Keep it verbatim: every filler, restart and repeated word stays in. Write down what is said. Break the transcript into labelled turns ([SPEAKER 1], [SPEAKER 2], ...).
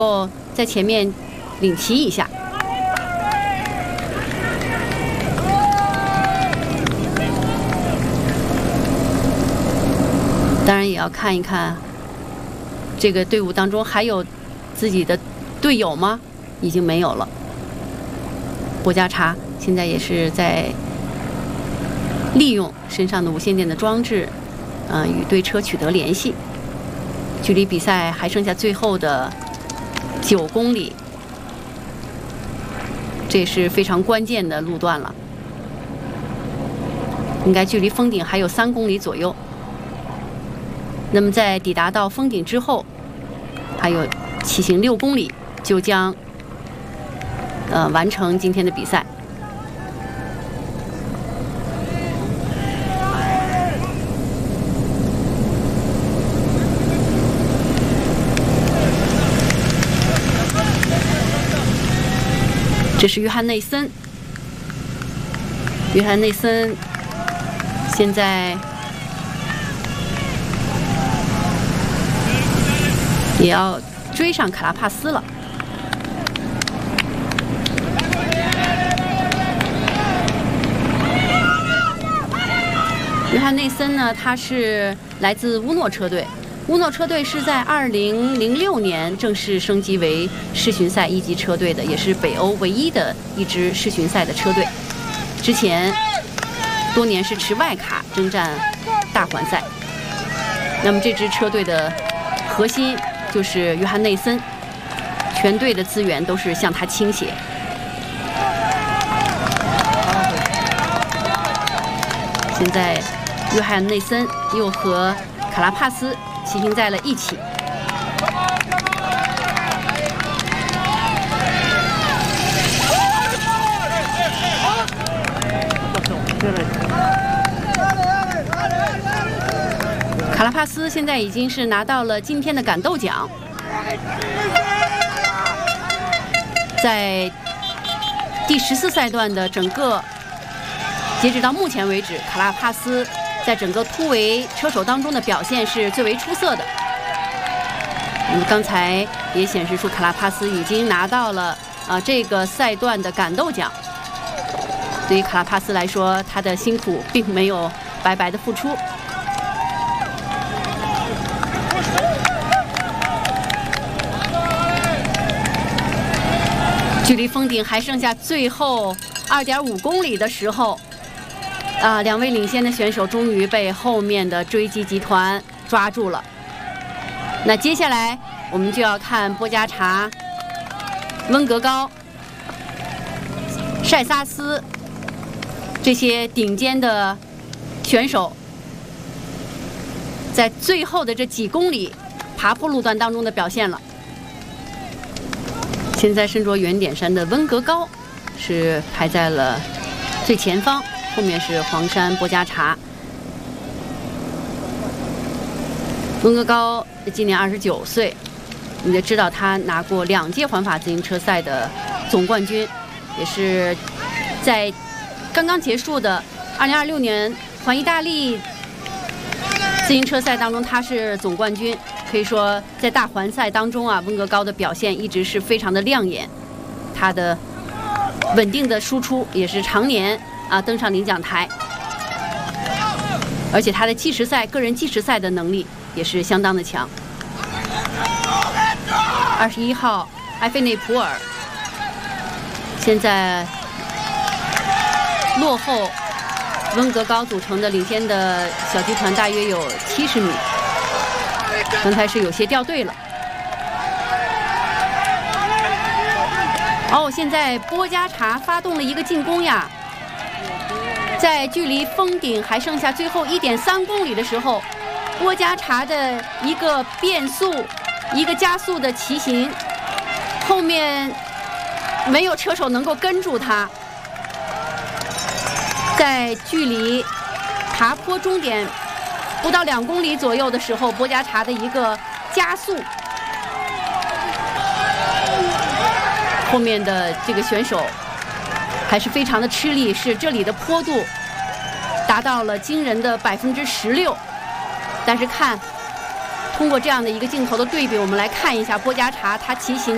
[SPEAKER 1] 后在前面领骑一下。当然也要看一看这个队伍当中还有自己的队友吗？已经没有了。波加查现在也是在利用身上的无线电的装置，嗯、呃，与对车取得联系。距离比赛还剩下最后的九公里，这是非常关键的路段了。应该距离峰顶还有三公里左右。那么在抵达到峰顶之后，还有骑行六公里，就将呃完成今天的比赛。这是约翰内森，约翰内森现在也要追上卡拉帕斯了。约翰内森呢，他是来自乌诺车队。乌诺车队是在二零零六年正式升级为世巡赛一级车队的，也是北欧唯一的一支世巡赛的车队。之前多年是持外卡征战大环赛。那么这支车队的核心就是约翰内森，全队的资源都是向他倾斜。现在约翰内森又和卡拉帕斯骑行在了一起。卡拉帕斯现在已经是拿到了今天的感斗奖。在第十四赛段的整个，截止到目前为止，卡拉帕斯在整个突围车手当中的表现是最为出色的。嗯，刚才也显示出卡拉帕斯已经拿到了啊、呃、这个赛段的感斗奖。对于卡拉帕斯来说，他的辛苦并没有白白的付出。距离峰顶还剩下最后二点五公里的时候。啊，两位领先的选手终于被后面的追击集团抓住了。那接下来我们就要看波加查、温格高、塞萨斯这些顶尖的选手在最后的这几公里爬坡路段当中的表现了。现在身着圆点衫的温格高是排在了最前方。后面是黄山波加查。温格高今年二十九岁，你就知道他拿过两届环法自行车赛的总冠军，也是在刚刚结束的二零二六年环意大利自行车赛当中，他是总冠军。可以说，在大环赛当中啊，温格高的表现一直是非常的亮眼，他的稳定的输出也是常年啊，登上领奖台，而且他的计时赛、个人计时赛的能力也是相当的强。二十一号埃菲内普尔现在落后温格高组成的领先的小集团大约有七十米，刚才是有些掉队了。哦，现在波加查发动了一个进攻呀！在距离峰顶还剩下最后一点三公里的时候，波加查的一个变速、一个加速的骑行，后面没有车手能够跟住他。在距离爬坡终点不到两公里左右的时候，波加查的一个加速，后面的这个选手还是非常的吃力，是这里的坡度达到了惊人的百分之十六。但是看通过这样的一个镜头的对比，我们来看一下波加查他骑行